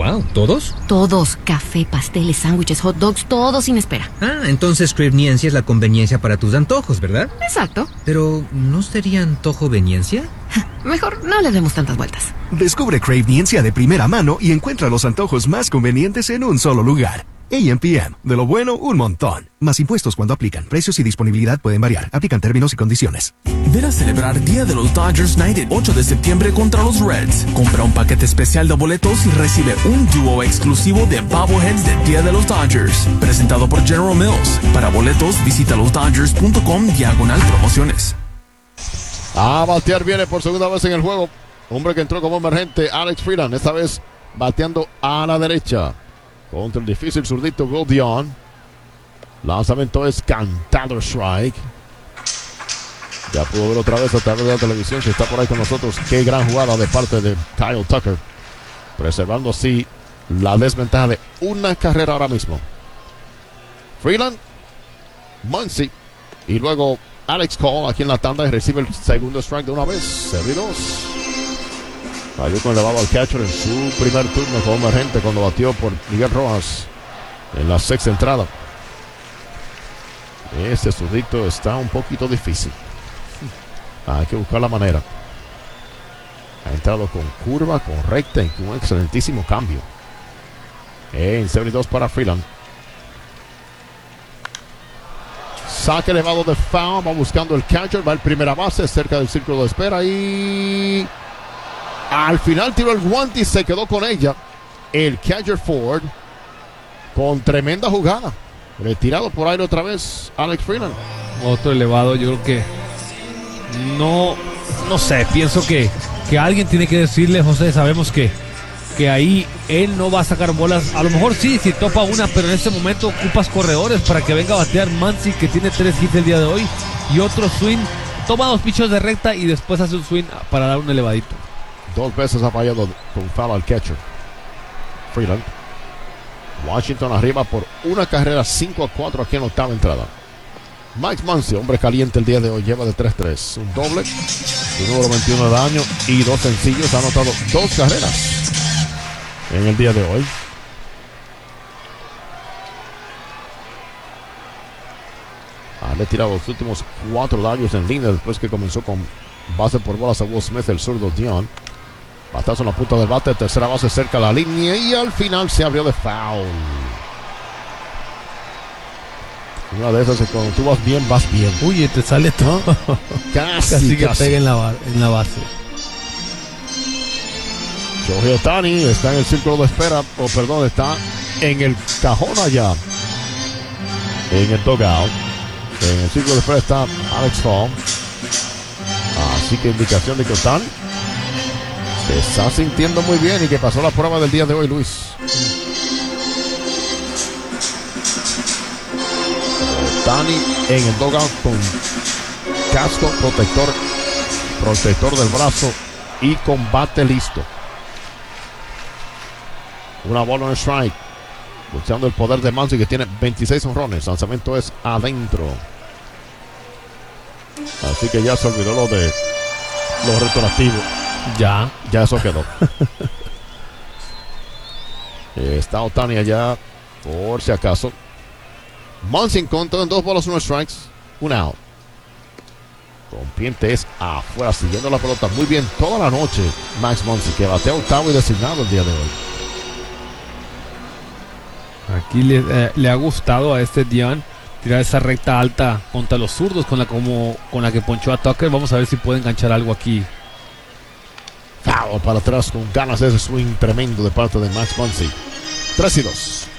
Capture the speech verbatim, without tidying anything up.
Wow, ¿todos? Todos. Café, pasteles, sándwiches, hot dogs, todo sin espera. Ah, entonces Crave-niencia es la conveniencia para tus antojos, ¿verdad? Exacto. Pero, ¿no sería antojo-veniencia? Mejor no le demos tantas vueltas. Descubre Crave-niencia de primera mano y encuentra los antojos más convenientes en un solo lugar. A M P M. De lo bueno, un montón. Más impuestos cuando aplican. Precios y disponibilidad pueden variar. Aplican términos y condiciones. Ven a celebrar Día de los Dodgers Night el ocho de septiembre contra los Reds. Compra un paquete especial de boletos y recibe un dúo exclusivo de bobbleheads del Día de los Dodgers. Presentado por General Mills. Para boletos, visita los dodgers punto com diagonal promociones. A batear viene por segunda vez en el juego. Hombre que entró como emergente, Alex Freeland. Esta vez bateando a la derecha. Contra el difícil zurdito Goldion. Lanzamiento es cantado, strike. Ya pudo ver otra vez a través de la televisión. Si está por ahí con nosotros, qué gran jugada de parte de Kyle Tucker. Preservando así la desventaja de una carrera ahora mismo. Freeland, Muncy y luego Alex Cole aquí en la tanda y recibe el segundo strike de una vez. Servidos. Cayó con elevado al catcher en su primer turno como emergente cuando batió por Miguel Rojas en la sexta entrada. Este zurdito está un poquito difícil. Hay que buscar la manera. Ha entrado con curva correcta y con un excelentísimo cambio. En setenta y dos para Freeland. Saque elevado de foul. Va buscando el catcher. Va el primera base cerca del círculo de espera y... al final tiró el guante y se quedó con ella. El catcher Ford con tremenda jugada. Retirado por aire otra vez Alex Freeland. Otro elevado, yo creo que no, no sé, pienso que, que alguien tiene que decirle, José, sabemos que, que ahí él no va a sacar bolas. A lo mejor sí, si topa una, pero en este momento ocupas corredores para que venga a batear Muncy, que tiene tres hits el día de hoy, y otro swing, toma dos pichos de recta y después hace un swing para dar un elevadito. Dos veces ha fallado con foul al catcher Freeland. Washington arriba por una carrera, cinco a cuatro aquí en la octava entrada. Mike Muncy, hombre caliente el día de hoy, lleva de tres tres. Un doble, su número veintiuno de año y dos sencillos. Ha anotado dos carreras en el día de hoy. Ha retirado los últimos cuatro daños en línea después que comenzó con base por bolas a Will Smith, el zurdo Dion. Batazo en la punta del bate, tercera base cerca de la línea y al final se abrió de foul. Una de esas es cuando tú vas bien, vas bien. Uy, te sale todo. Casi, casi que casi. pega en la, en la base. Shohei Ohtani está en el círculo de espera, o oh, perdón, está en el cajón allá. En el dugout. En el círculo de espera está Alex Hall. Así que indicación de que Ohtani se está sintiendo muy bien y que pasó la prueba del día de hoy, Luis. Ohtani en el dugout con casco protector, protector del brazo y combate listo. Una bola en strike. Luchando el poder de Muncy, que tiene veintiséis honrones. Lanzamiento es adentro. Así que ya se olvidó lo de los retroactivos. Ya. Ya eso quedó. Está Ohtani allá, por si acaso. Muncy en contra en dos bolas, uno strikes, un out. Rompiente es afuera, siguiendo la pelota muy bien toda la noche. Max Muncy, que batea octavo y designado el día de hoy. Aquí le, eh, le ha gustado a este Dion tirar esa recta alta contra los zurdos con la, como, con la que ponchó a Tucker. Vamos a ver si puede enganchar algo aquí. Foul para atrás con ganas de ese swing tremendo de parte de Max Muncy. tres y dos.